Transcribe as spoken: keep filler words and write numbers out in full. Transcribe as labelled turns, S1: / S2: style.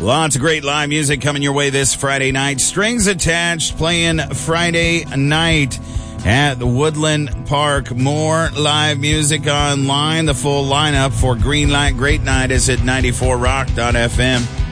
S1: Lots of great live music coming your way this Friday night. Strings Attached playing Friday night at the Woodland Park. More live music online. The full lineup for Greenlight Great Night is at ninety-four rock dot f m.